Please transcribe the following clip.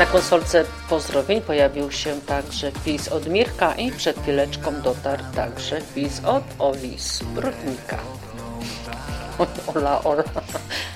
Na konsolce pozdrowień pojawił się także wpis od Mirka i przed chwileczką dotarł także wpis od Oli z Brodnika. Ola.